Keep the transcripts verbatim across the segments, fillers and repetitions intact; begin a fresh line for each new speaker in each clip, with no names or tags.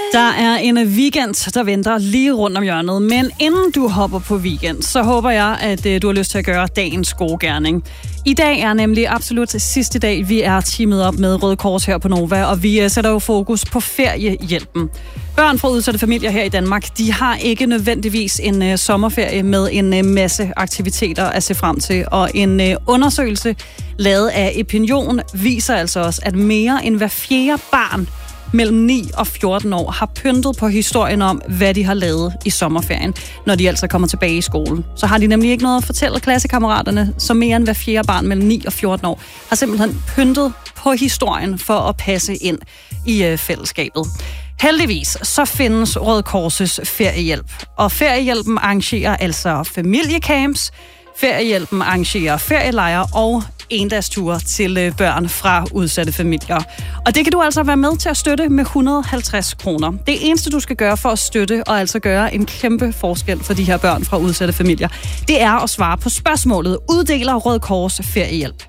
Der er en weekend, der venter lige rundt om hjørnet, men inden du hopper på weekend, så håber jeg, at uh, du har lyst til at gøre dagens gode gerning. I dag er nemlig absolut sidste dag, vi er teamet op med Røde Kors her på Nova, og vi uh, sætter jo fokus på feriehjælpen. Børn fra udsatte familier her i Danmark, de har ikke nødvendigvis en uh, sommerferie med en uh, masse aktiviteter at se frem til, og en uh, undersøgelse lavet af Epinion viser altså også, at mere end hver fjerde barn mellem ni og fjorten år har pyntet på historien om, hvad de har lavet i sommerferien, når de altså kommer tilbage i skolen. Så har de nemlig ikke noget at fortælle klassekammeraterne, så mere end hver fjerde barn mellem ni og fjorten år har simpelthen pyntet på historien for at passe ind i øh, fællesskabet. Heldigvis så findes Røde Kors' feriehjælp, og feriehjælpen arrangerer altså familiecamps, feriehjælpen arrangerer ferielejre og endagsture til børn fra udsatte familier. Og det kan du altså være med til at støtte med et hundrede og halvtreds kroner. Det eneste, du skal gøre for at støtte og altså gøre en kæmpe forskel for de her børn fra udsatte familier, det er at svare på spørgsmålet: uddeler Røde Kors feriehjælp?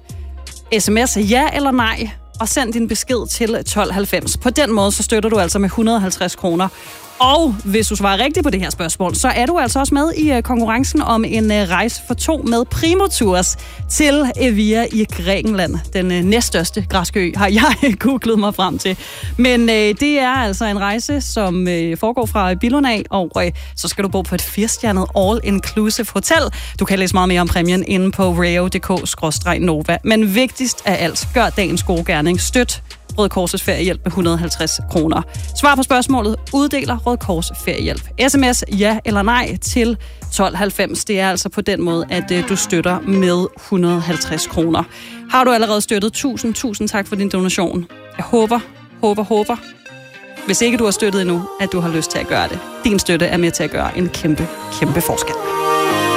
Sms ja eller nej, og send din besked til tolv halvfems. På den måde så støtter du altså med et hundrede og halvtreds kroner. Og hvis du svarer rigtigt på det her spørgsmål, så er du altså også med i konkurrencen om en rejse for to med Primo Tours til Evia i Grækenland. Den næststørste græske ø har jeg googlet mig frem til. Men øh, det er altså en rejse, som øh, foregår fra Billund af, og øh, så skal du bo på et firestjernet all-inclusive hotel. Du kan læse meget mere om præmien inde på reo punktum d k skråstreg nova. Men vigtigst af alt, gør dagens gode gerning. Støt Røde Kors' feriehjælp med et hundrede og halvtreds kroner. Svar på spørgsmålet: uddeler Røde Kors feriehjælp? Sms ja eller nej til tolv halvfems. Det er altså på den måde, at uh, du støtter med et hundrede og halvtreds kroner. Har du allerede støttet? Tusind, tusind tak for din donation. Jeg håber, håber, håber, hvis ikke du har støttet endnu, at du har lyst til at gøre det. Din støtte er med til at gøre en kæmpe, kæmpe forskel.